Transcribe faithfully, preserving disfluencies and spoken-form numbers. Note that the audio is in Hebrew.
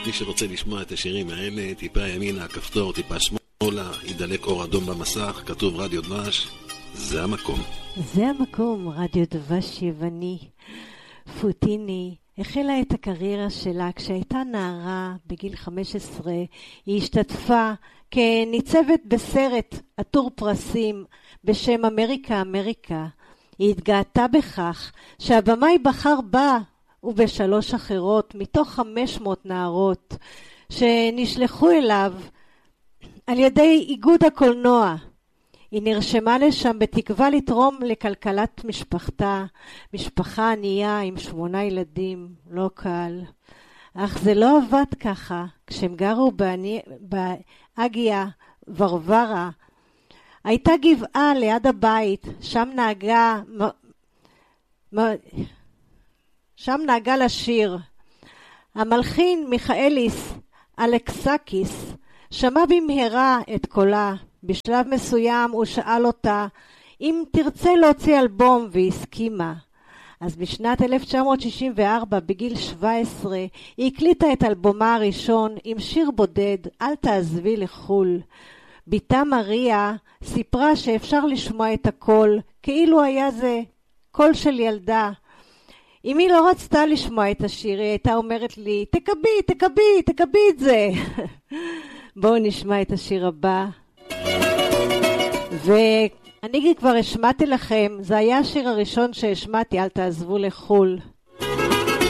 מי שרוצה לשמוע את השירים האלה, טיפה ימינה הכפתור, טיפה שמאלה, ידלק אור אדום במסך, כתוב רדיו דבש, זה המקום. זה המקום, רדיו דבש יווני. פוטיני החלה את הקריירה שלה כשהייתה נערה בגיל חמש עשרה. היא השתתפה כניצבת בסרט עטור פרסים בשם אמריקה אמריקה. היא התגאתה בכך שהבמאי בחר בה ובשלוש אחרות מתוך חמש מאות נערות שנשלחו אליו על ידי איגוד הקולנוע. היא נרשמה לשם בתקווה לתרום לכלכלת משפחתה, משפחה ענייה עם שמונה ילדים, לא קל. אך זה לא עבד ככה. כשהם גרו באני... באגיה ורברה, הייתה גבעה ליד הבית, שם נהגה, מ... שם נהגה לשיר. המלחין מיכאליס אלכסקיס שמע במהרה את קולה. בשלב מסוים הוא שאל אותה אם תרצה להוציא אלבום, והסכימה. אז בשנת אלף תשע מאות שישים וארבע, בגיל שבע עשרה, היא הקליטה את אלבומה הראשון עם שיר בודד, אל תעזבי לחול. ביתה מריה סיפרה שאפשר לשמוע את הקול כאילו היה זה קול של ילדה. אם היא לא רצתה לשמוע את השיר, היא הייתה אומרת לי, תקבי, תקבי, תקבי את זה. בואו נשמע את השיר הבא. ואני כבר השמעתי לכם, זה היה השיר הראשון שהשמעתי, אל תעזבו לחול.